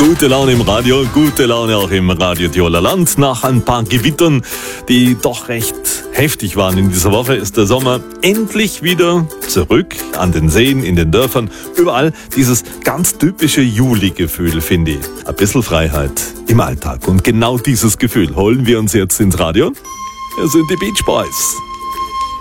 Gute Laune im Radio, gute Laune auch im Radio Tiroler Land. Nach ein paar Gewittern, die doch recht heftig waren in dieser Woche, ist der Sommer endlich wieder zurück an den Seen, in den Dörfern. Überall dieses ganz typische Juli-Gefühl, finde ich. Ein bisschen Freiheit im Alltag. Und genau dieses Gefühl holen wir uns jetzt ins Radio. Wir sind die Beach Boys.